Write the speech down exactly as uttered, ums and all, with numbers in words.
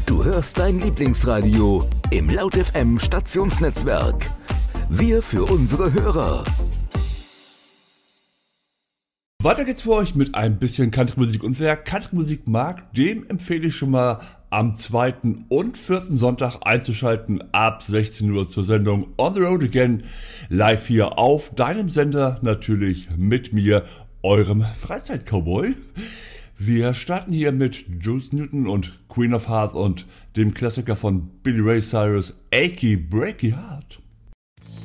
Du hörst dein Lieblingsradio im Laut F M Stationsnetzwerk. Wir für unsere Hörer. Weiter geht's für euch mit ein bisschen Country-Musik. Und wer Country-Musik mag, dem empfehle ich schon mal am zweiten und vierten Sonntag einzuschalten ab sechzehn Uhr zur Sendung On the Road Again. Live hier auf deinem Sender, natürlich mit mir, eurem Freizeit-Cowboy. Wir starten hier mit Juice Newton und Queen of Hearts und dem Klassiker von Billy Ray Cyrus, Achy Breaky Heart.